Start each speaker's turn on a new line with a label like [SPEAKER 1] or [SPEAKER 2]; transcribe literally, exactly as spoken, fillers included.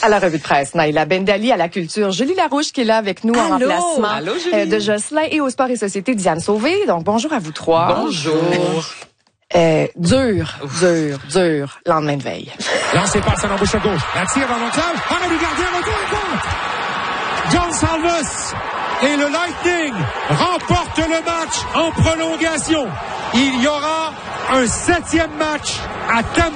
[SPEAKER 1] À la revue de presse, Naïla Bendali, à la culture, Julie Larouche qui est là avec nous en
[SPEAKER 2] Allô?
[SPEAKER 1] remplacement
[SPEAKER 2] Allô,
[SPEAKER 1] euh, de Jocelyn, et au sport et société, Diane Sauvé. Donc, bonjour à vous trois.
[SPEAKER 2] Bonjour.
[SPEAKER 1] Euh, dur, dur, dur, lendemain de veille.
[SPEAKER 3] Lancé par son embauche à gauche. La tire dans l'enclave. On a du gardien, retour et compte. John Salvas et le Lightning remportent le match en prolongation. Il y aura un septième match à Tampa.